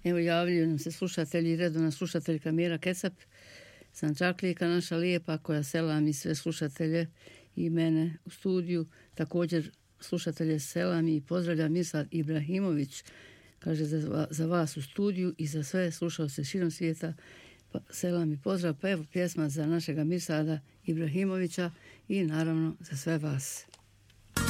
Evo javljaju nam se slušatelji, redovna slušateljka Mira Kecap, Sančaklijka naša lijepa koja selami sve slušatelje i mene u studiju. Također slušatelje selami i pozdravlja Mirsad Ibrahimović, kaže za vas u studiju i za sve slušalce širom svijeta. Selam i pozdrav, pa evo pjesma za našega Mirsada Ibrahimovića i naravno za sve vas.